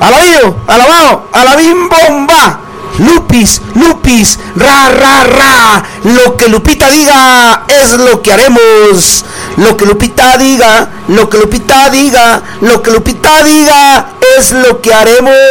Alabío, alabado, alabim bomba. Lupis, Lupis, ra, ra, ra. Lo que Lupita diga es lo que haremos. Lo que Lupita diga, lo que Lupita diga, lo que Lupita diga es lo que haremos.